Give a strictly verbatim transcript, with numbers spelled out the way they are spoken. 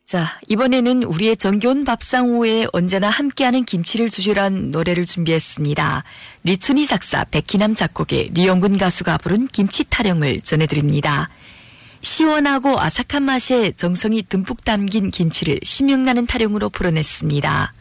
자, 이번에는 우리의 정겨운 밥상 후에 언제나 함께하는 김치를 주시란 노래를 준비했습니다. 리춘희 작사, 백희남 작곡의 류영근 가수가 부른 김치 타령을 전해드립니다. 시원하고 아삭한 맛에 정성이 듬뿍 담긴 김치를 신명나는 타령으로 풀어냈습니다.